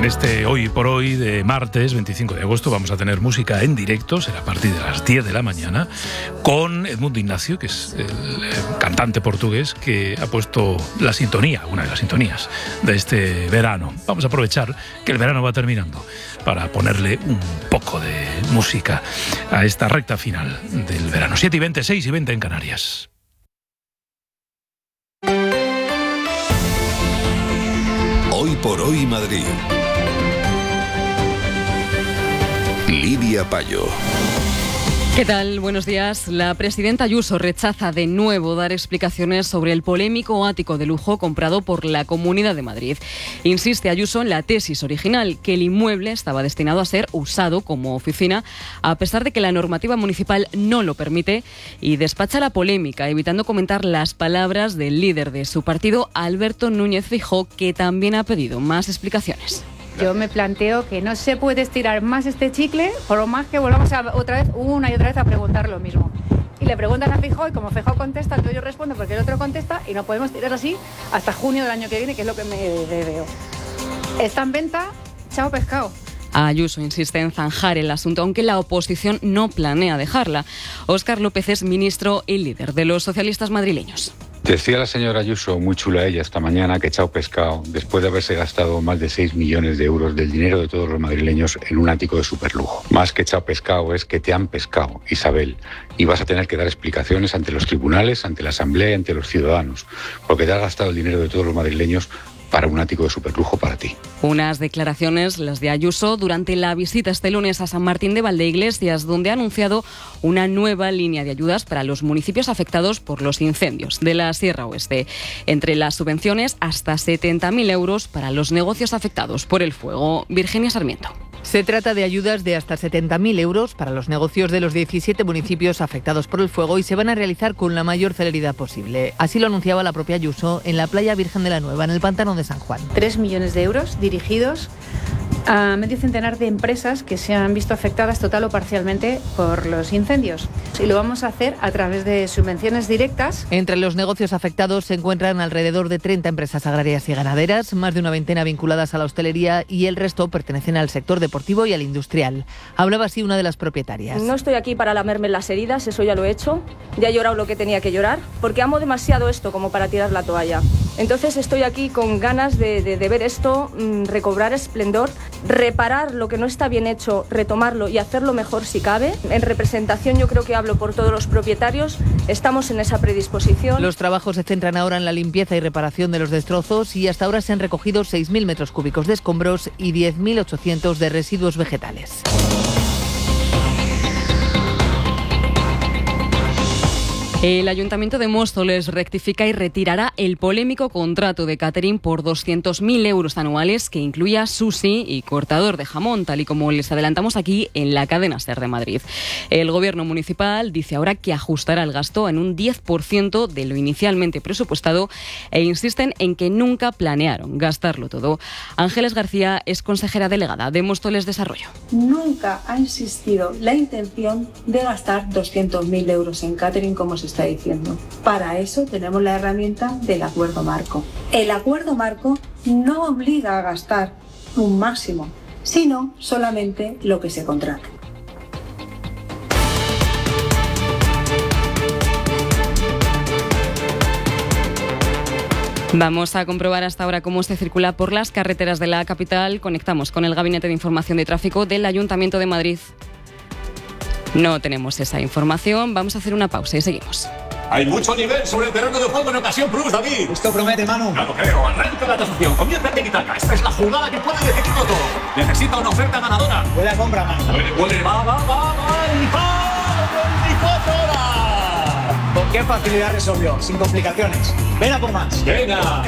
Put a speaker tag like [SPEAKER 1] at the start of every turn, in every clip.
[SPEAKER 1] este Hoy por Hoy de martes 25 de agosto vamos a tener música en directo, será a partir de las 10 de la mañana, con Edmundo Ignacio, que es el cantante portugués que ha puesto la sintonía, una de las sintonías de este verano. Vamos a aprovechar que el verano va terminando para ponerle un poco de música a esta recta final del verano. 7:20, 6:20 en Canarias.
[SPEAKER 2] Hoy por Hoy Madrid. Lidia Payo.
[SPEAKER 3] ¿Qué tal? Buenos días. La presidenta Ayuso rechaza de nuevo dar explicaciones sobre el polémico ático de lujo comprado por la Comunidad de Madrid. Insiste Ayuso en la tesis original, que el inmueble estaba destinado a ser usado como oficina, a pesar de que la normativa municipal no lo permite, y despacha la polémica, evitando comentar las palabras del líder de su partido, Alberto Núñez Feijóo, que también ha pedido más explicaciones.
[SPEAKER 4] Yo me planteo que no se puede estirar más este chicle, por más que volvamos otra vez, una y otra vez, a preguntar lo mismo. Y le preguntan a Feijóo, y como Feijóo contesta, entonces yo respondo porque el otro contesta, y no podemos tirar así hasta junio del año que viene, que es lo que me veo. Está en venta, chao pescado.
[SPEAKER 3] Ayuso insiste en zanjar el asunto, aunque la oposición no planea dejarla. Óscar López es ministro y líder de los socialistas madrileños.
[SPEAKER 5] Decía la señora Ayuso, muy chula ella esta mañana, que chao pescado, después de haberse gastado más de 6 millones de euros del dinero de todos los madrileños en un ático de superlujo. Más que chao pescado es que te han pescado, Isabel, y vas a tener que dar explicaciones ante los tribunales, ante la Asamblea y ante los ciudadanos, porque te has gastado el dinero de todos los madrileños para un ático de superlujo para ti.
[SPEAKER 3] Unas declaraciones, las de Ayuso, durante la visita este lunes a San Martín de Valdeiglesias, donde ha anunciado una nueva línea de ayudas para los municipios afectados por los incendios de la Sierra Oeste. Entre las subvenciones, hasta 70.000 euros para los negocios afectados por el fuego. Virginia Sarmiento.
[SPEAKER 6] Se trata de ayudas de hasta 70.000 euros para los negocios de los 17 municipios afectados por el fuego y se van a realizar con la mayor celeridad posible. Así lo anunciaba la propia Ayuso en la playa Virgen de la Nueva, en el pantano de San Juan.
[SPEAKER 4] 3 millones de euros dirigidos a medio centenar de empresas que se han visto afectadas total o parcialmente por los incendios. Y lo vamos a hacer a través de subvenciones directas.
[SPEAKER 6] Entre los negocios afectados se encuentran alrededor de 30 empresas agrarias y ganaderas, más de una veintena vinculadas a la hostelería y el resto pertenecen al sector deportivo y al industrial. Hablaba así una de las propietarias.
[SPEAKER 7] No estoy aquí para lamerme las heridas, eso ya lo he hecho. Ya he llorado lo que tenía que llorar, porque amo demasiado esto como para tirar la toalla. Entonces estoy aquí con ganas de ver esto, recobrar esplendor, reparar lo que no está bien hecho, retomarlo y hacerlo mejor si cabe. En representación yo creo que hablo por todos los propietarios, estamos en esa predisposición.
[SPEAKER 6] Los trabajos se centran ahora en la limpieza y reparación de los destrozos y hasta ahora se han recogido 6.000 metros cúbicos de escombros y 10.800 de residuos vegetales.
[SPEAKER 3] El Ayuntamiento de Móstoles rectifica y retirará el polémico contrato de catering por 200.000 euros anuales que incluía sushi y cortador de jamón, tal y como les adelantamos aquí en la cadena SER de Madrid. El Gobierno municipal dice ahora que ajustará el gasto en un 10% de lo inicialmente presupuestado e insisten en que nunca planearon gastarlo todo. Ángeles García es consejera delegada de Móstoles Desarrollo.
[SPEAKER 8] Nunca ha existido la intención de gastar 200.000 euros en catering como se está diciendo. Para eso tenemos la herramienta del acuerdo marco. El acuerdo marco no obliga a gastar un máximo, sino solamente lo que se contrata.
[SPEAKER 3] Vamos a comprobar hasta ahora cómo se circula por las carreteras de la capital. Conectamos con el Gabinete de Información de Tráfico del Ayuntamiento de Madrid. No tenemos esa información. Vamos a hacer una pausa y seguimos.
[SPEAKER 9] Hay mucho nivel sobre el terreno de juego en ocasión Plus, David.
[SPEAKER 10] Esto promete, Manu.
[SPEAKER 9] No lo creo. Arranca la tasación. Comienza el tiki-taka. Esta es la jugada que puede decidirlo todo. Necesita una oferta ganadora.
[SPEAKER 10] Buena compra, Manu.
[SPEAKER 9] Huele. Va.
[SPEAKER 10] ¿Con qué facilidad resolvió? Sin complicaciones. Ven a por más.
[SPEAKER 9] Venga.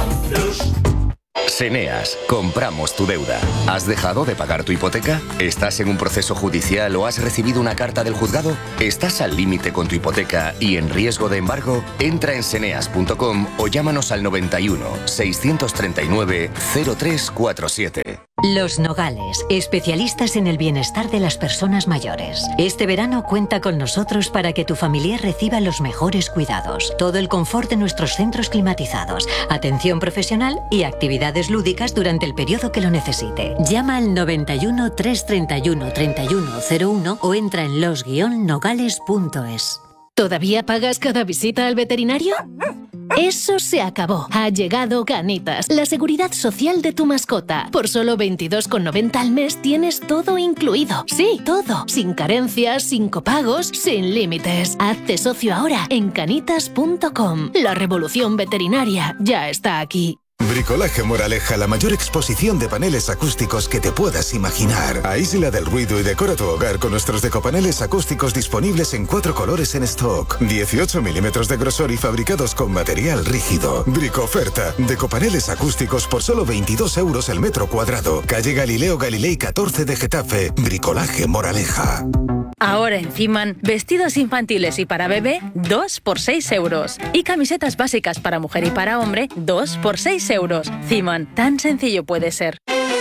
[SPEAKER 11] Seneas, compramos tu deuda. ¿Has dejado de pagar tu hipoteca? ¿Estás en un proceso judicial o has recibido una carta del juzgado? ¿Estás al límite con tu hipoteca y en riesgo de embargo? Entra en seneas.com o llámanos al 91 639 0347.
[SPEAKER 12] Los Nogales, especialistas en el bienestar de las personas mayores. Este verano cuenta con nosotros para que tu familiar reciba los mejores cuidados. Todo el confort de nuestros centros climatizados, atención profesional y actividades lúdicas durante el periodo que lo necesite. Llama al 91 331 3101 o entra en los-nogales.es.
[SPEAKER 13] ¿Todavía pagas cada visita al veterinario? Eso se acabó. Ha llegado Canitas, la seguridad social de tu mascota. Por solo 22,90 al mes tienes todo incluido. Sí, todo. Sin carencias, sin copagos, sin límites. Hazte socio ahora en canitas.com. La revolución veterinaria ya está aquí.
[SPEAKER 14] Bricolaje Moraleja, la mayor exposición de paneles acústicos que te puedas imaginar. Aísla del ruido y decora tu hogar con nuestros decopaneles acústicos disponibles en 4 colores en stock. 18 milímetros de grosor y fabricados con material rígido. Bricoferta, decopaneles acústicos por solo 22 euros el metro cuadrado. Calle Galileo Galilei 14 de Getafe. Bricolaje Moraleja.
[SPEAKER 15] Ahora en Ciman, vestidos infantiles y para bebé, 2 por 6 euros. Y camisetas básicas para mujer y para hombre, 2 por 6 euros. Ciman, tan sencillo puede ser.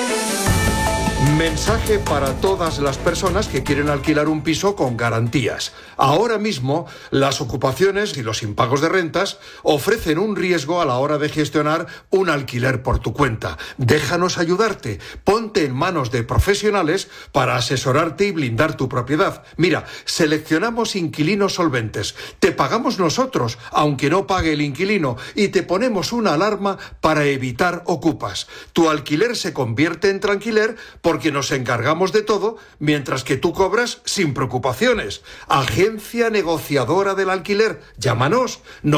[SPEAKER 16] Mensaje para todas las personas que quieren alquilar un piso con garantías. Ahora mismo, las ocupaciones y los impagos de rentas ofrecen un riesgo a la hora de gestionar un alquiler por tu cuenta. Déjanos ayudarte. Ponte en manos de profesionales para asesorarte y blindar tu propiedad. Mira, seleccionamos inquilinos solventes. Te pagamos nosotros, aunque no pague el inquilino, y te ponemos una alarma para evitar ocupas. Tu alquiler se convierte en tranquiler porque nos encargamos de todo, mientras que tú cobras sin preocupaciones. Agencia negociadora del alquiler. Llámanos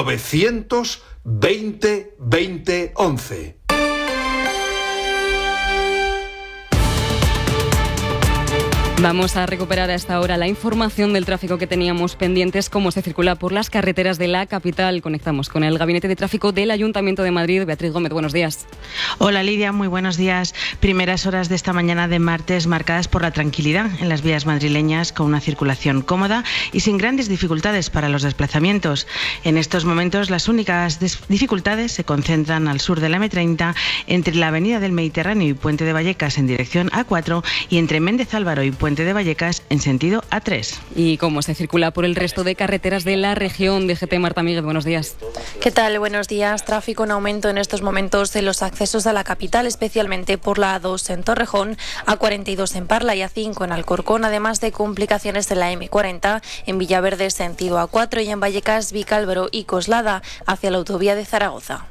[SPEAKER 16] 920 20 11.
[SPEAKER 3] Vamos a recuperar a esta hora la información del tráfico que teníamos pendientes, cómo se circula por las carreteras de la capital. Conectamos con el Gabinete de Tráfico del Ayuntamiento de Madrid. Beatriz Gómez, buenos días.
[SPEAKER 17] Hola Lidia, muy buenos días. Primeras horas de esta mañana de martes marcadas por la tranquilidad en las vías madrileñas, con una circulación cómoda y sin grandes dificultades para los desplazamientos. En estos momentos las únicas dificultades se concentran al sur de la M30, entre la Avenida del Mediterráneo y Puente de Vallecas en dirección A4 y entre Méndez Álvaro y Puente de Vallecas en sentido A3.
[SPEAKER 3] ¿Y cómo se circula por el resto de carreteras de la región? DGT, Marta Míguez, buenos días.
[SPEAKER 18] ¿Qué tal? Buenos días. Tráfico en aumento en estos momentos en los accesos a la capital, especialmente por la A2 en Torrejón, A42 en Parla y A5 en Alcorcón, además de complicaciones en la M40 en Villaverde sentido A4 y en Vallecas, Vicálvaro y Coslada hacia la autovía de Zaragoza.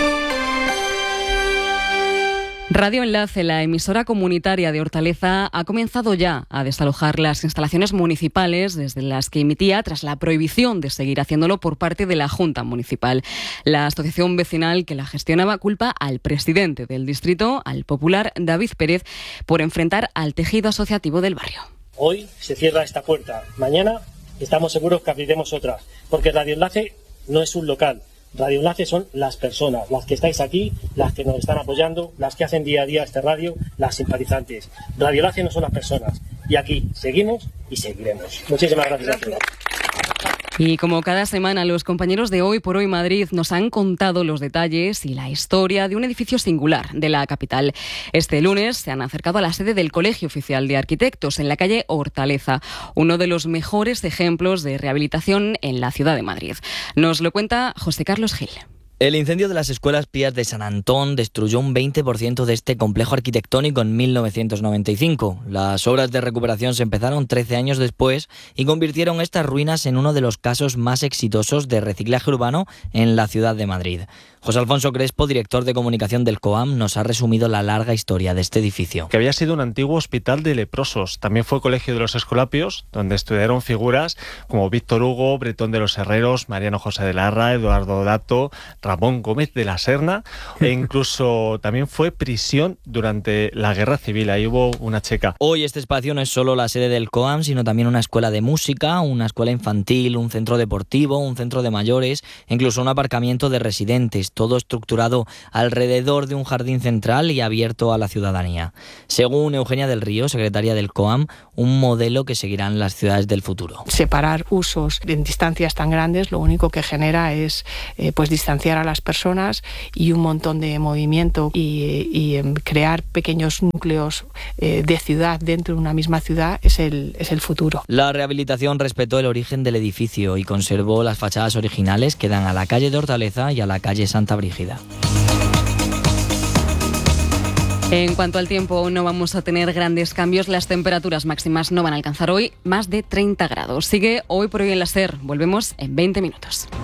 [SPEAKER 3] Radio Enlace, la emisora comunitaria de Hortaleza, ha comenzado ya a desalojar las instalaciones municipales desde las que emitía tras la prohibición de seguir haciéndolo por parte de la Junta Municipal. La asociación vecinal que la gestionaba culpa al presidente del distrito, al popular David Pérez, por enfrentar al tejido asociativo del barrio.
[SPEAKER 19] Hoy se cierra esta puerta. Mañana estamos seguros que abriremos otra, porque Radio Enlace no es un local. Radio Enlace son las personas, las que estáis aquí, las que nos están apoyando, las que hacen día a día este radio, las simpatizantes. Radio Enlace no son las personas. Y aquí seguimos y seguiremos. Muchísimas gracias a todos.
[SPEAKER 3] Y como cada semana, los compañeros de Hoy por Hoy Madrid nos han contado los detalles y la historia de un edificio singular de la capital. Este lunes se han acercado a la sede del Colegio Oficial de Arquitectos en la calle Hortaleza, uno de los mejores ejemplos de rehabilitación en la ciudad de Madrid. Nos lo cuenta José Carlos Gil.
[SPEAKER 20] El incendio de las Escuelas Pías de San Antón destruyó un 20% de este complejo arquitectónico en 1995. Las obras de recuperación se empezaron 13 años después y convirtieron estas ruinas en uno de los casos más exitosos de reciclaje urbano en la ciudad de Madrid. José Alfonso Crespo, director de comunicación del COAM, nos ha resumido la larga historia de este edificio.
[SPEAKER 21] Que había sido un antiguo hospital de leprosos. También fue colegio de los Escolapios, donde estudiaron figuras como Víctor Hugo, Bretón de los Herreros, Mariano José de Larra, Eduardo Dato, Ramón Gómez de la Serna, e incluso también fue prisión durante la Guerra Civil. Ahí hubo una checa.
[SPEAKER 20] Hoy este espacio no es solo la sede del COAM, sino también una escuela de música, una escuela infantil, un centro deportivo, un centro de mayores, e incluso un aparcamiento de residentes. Todo estructurado alrededor de un jardín central y abierto a la ciudadanía. Según Eugenia del Río, secretaria del COAM, un modelo que seguirán las ciudades del futuro.
[SPEAKER 22] Separar usos en distancias tan grandes lo único que genera es distanciar
[SPEAKER 1] a las personas y un montón de movimiento y crear pequeños núcleos de ciudad dentro de una misma ciudad es el futuro.
[SPEAKER 20] La rehabilitación respetó el origen del edificio y conservó las fachadas originales que dan a la calle de Hortaleza y a la calle Santa Brígida.
[SPEAKER 3] En cuanto al tiempo, no vamos a tener grandes cambios. Las temperaturas máximas no van a alcanzar hoy más de 30 grados. Sigue Hoy por Hoy en la SER. Volvemos en 20 minutos.